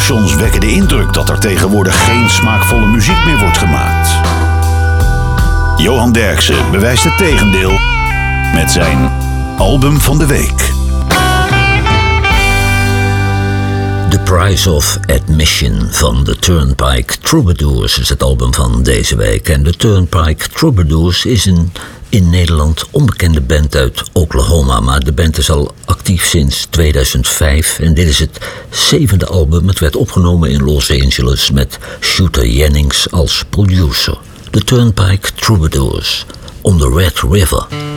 radiostations wekken de indruk dat er tegenwoordig geen smaakvolle muziek meer wordt gemaakt. Johan Derksen bewijst het tegendeel met zijn album van de week. The Price of Admission van The Turnpike Troubadours is het album van deze week. En The Turnpike Troubadours is een in Nederland onbekende band uit Oklahoma. Maar de band is al actief sinds 2005 en dit is het 7e album. Het werd opgenomen in Los Angeles met Shooter Jennings als producer. The Turnpike Troubadours on the Red River.